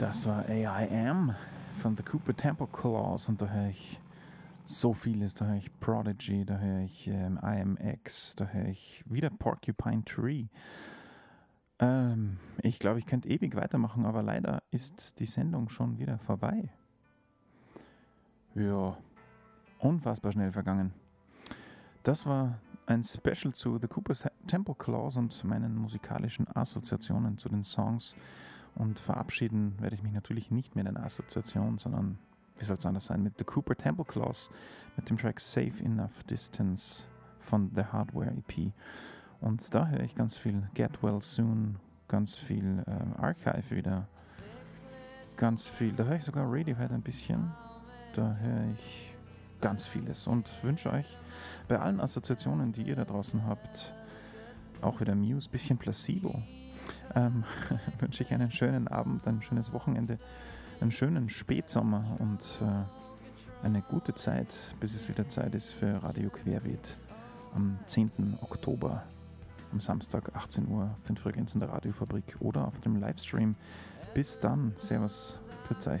Das war AIM von The Cooper Temple Clause und da höre ich so vieles. Da höre ich Prodigy, da höre ich IMX, da höre ich wieder Porcupine Tree. Ich glaube, ich könnte ewig weitermachen, aber leider ist die Sendung schon wieder vorbei. Ja, unfassbar schnell vergangen. Das war ein Special zu The Cooper Temple Clause und meinen musikalischen Assoziationen zu den Songs. Und verabschieden werde ich mich natürlich nicht mit einer Assoziation, sondern, wie soll es anders sein, mit The Cooper Temple Clause, mit dem Track Safe Enough Distance von The Hardware EP. Und da höre ich ganz viel Get Well Soon, ganz viel Archive wieder, ganz viel, da höre ich sogar Radiohead ein bisschen, da höre ich ganz vieles und wünsche euch bei allen Assoziationen, die ihr da draußen habt, auch wieder Muse, bisschen Placebo, wünsche ich einen schönen Abend, ein schönes Wochenende, einen schönen Spätsommer und eine gute Zeit, bis es wieder Zeit ist für Radio Querbeet am 10. Oktober, am Samstag 18 Uhr auf den Frequenzen der Radiofabrik oder auf dem Livestream. Bis dann, Servus, pfiat euch.